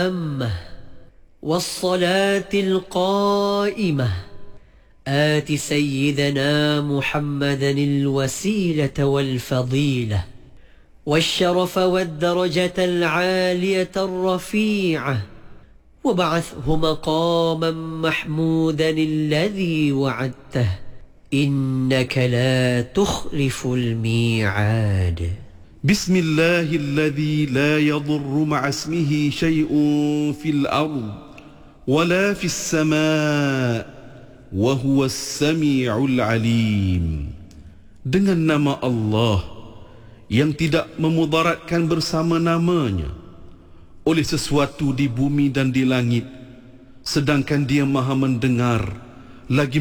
التامة والصلاة القائمة آت سيدنا محمدا الوسيلة والفضيلة والشرف والدرجة العالية الرفيعة وبعثه مقاما محمودا الذي وعدته إنك لا تخلف الميعاد. بسم الله الذي لا يضر مع اسمه شيء في الأرض ولا في السماء وهو السميع العليم. Dengan nama Allah yang tidak memudaratkan bersama namanya oleh sesuatu di bumi dan di langit, sedangkan Dia Maha mendengar lagi